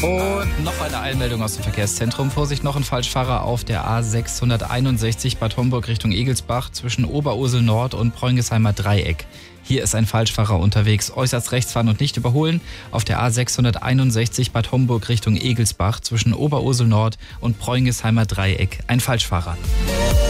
Und noch eine Eilmeldung aus dem Verkehrszentrum. Vorsicht, noch ein Falschfahrer auf der A661 Bad Homburg Richtung Egelsbach zwischen Oberursel Nord und Preungesheimer Dreieck. Hier ist ein Falschfahrer unterwegs. Äußerst rechts fahren und nicht überholen. Auf der A661 Bad Homburg Richtung Egelsbach zwischen Oberursel Nord und Preungesheimer Dreieck. Ein Falschfahrer.